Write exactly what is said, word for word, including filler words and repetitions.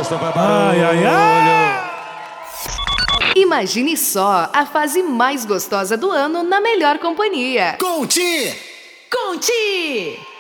gosta, vai barulho. Ai, ai, ai. Imagine só a fase mais gostosa do ano na melhor companhia. Conte! Conte!